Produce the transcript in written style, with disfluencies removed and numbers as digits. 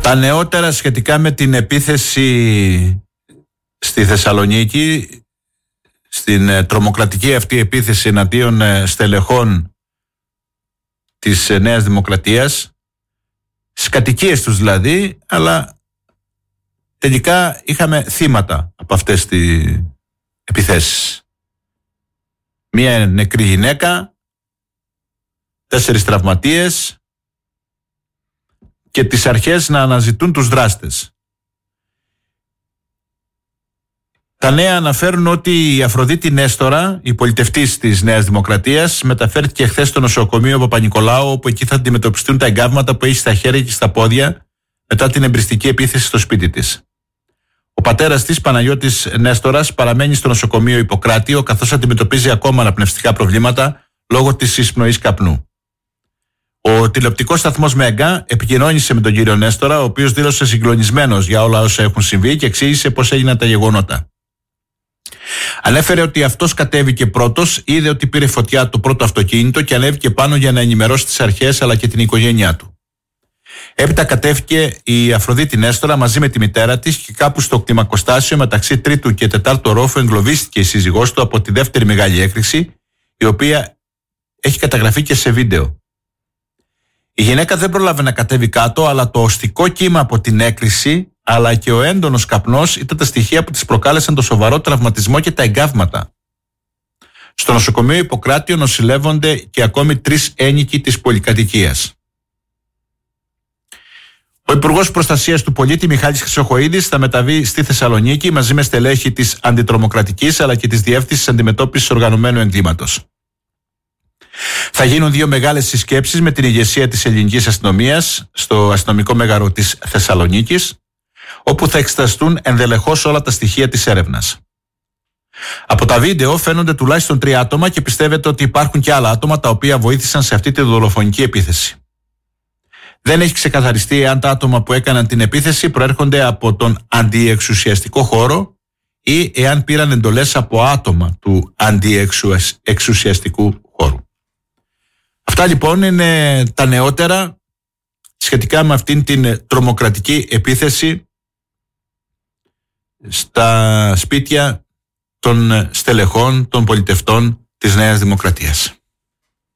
Τα νεότερα σχετικά με την επίθεση στη Θεσσαλονίκη, στην τρομοκρατική αυτή επίθεση εναντίον στελεχών της Νέας Δημοκρατίας, στις κατοικίες τους δηλαδή, αλλά τελικά είχαμε θύματα από αυτές τις επιθέσεις. Μία νεκρή γυναίκα, 4 τραυματίες και τις αρχές να αναζητούν τους δράστες. Τα νέα αναφέρουν ότι η Αφροδίτη Νέστορα, η πολιτευτής της Νέας Δημοκρατίας, μεταφέρθηκε χθες στο νοσοκομείο Παπα-Νικολάου, όπου εκεί θα αντιμετωπιστούν τα εγκάβματα που έχει στα χέρια και στα πόδια μετά την εμπριστική επίθεση στο σπίτι της. Ο πατέρας της, Παναγιώτης Νέστορας, παραμένει στο νοσοκομείο Ιπποκράτιο, καθώς αντιμετωπίζει ακόμα αναπνευστικά προβλήματα λόγω της εισπνοής καπνού. Ο τηλεοπτικός σταθμός Μέγκα επικοινώνησε με τον κύριο Νέστορα, ο οποίος δήλωσε συγκλονισμένος για όλα όσα έχουν συμβεί και εξήγησε πώς έγιναν τα γεγονότα. Ανέφερε ότι αυτός κατέβηκε πρώτος, είδε ότι πήρε φωτιά το πρώτο αυτοκίνητο και ανέβηκε πάνω για να ενημερώσει τις αρχές αλλά και την οικογένειά του. Έπειτα κατέβηκε η Αφροδίτη Νέστορα μαζί με τη μητέρα της και κάπου στο κτηματοστάσιο μεταξύ 3ου και 4ου ορόφου εγκλωβίστηκε η σύζυγός του από τη δεύτερη μεγάλη έκρηξη, η οποία έχει καταγραφεί και σε βίντεο. Η γυναίκα δεν πρόλαβε να κατέβει κάτω, αλλά το οστικό κύμα από την έκρηξη αλλά και ο έντονος καπνός ήταν τα στοιχεία που της προκάλεσαν το σοβαρό τραυματισμό και τα εγκάβματα. Στο νοσοκομείο Ιπποκράτιο νοσηλεύονται και ακόμη 3 ένοικοι της πολυκατοικίας. Ο Υπουργός Προστασίας του Πολίτη Μιχάλης Χρυσοχοΐδης θα μεταβεί στη Θεσσαλονίκη μαζί με στελέχη της Αντιτρομοκρατικής αλλά και της Διεύθυνσης Αντιμετώπισης Οργανωμένου Εγκλήματος. Θα γίνουν 2 μεγάλες συσκέψεις με την ηγεσία της ελληνικής αστυνομίας στο αστυνομικό μέγαρο της Θεσσαλονίκης, όπου θα εξεταστούν ενδελεχώς όλα τα στοιχεία της έρευνας. Από τα βίντεο φαίνονται τουλάχιστον 3 άτομα και πιστεύετε ότι υπάρχουν και άλλα άτομα τα οποία βοήθησαν σε αυτή τη δολοφονική επίθεση. Δεν έχει ξεκαθαριστεί αν τα άτομα που έκαναν την επίθεση προέρχονται από τον αντιεξουσιαστικό χώρο ή εάν πήραν εντολές από άτομα του αντιεξουσιαστικού χώρου. Αυτά λοιπόν είναι τα νεότερα σχετικά με αυτήν την τρομοκρατική επίθεση στα σπίτια των στελεχών, των πολιτευτών της Νέας Δημοκρατίας.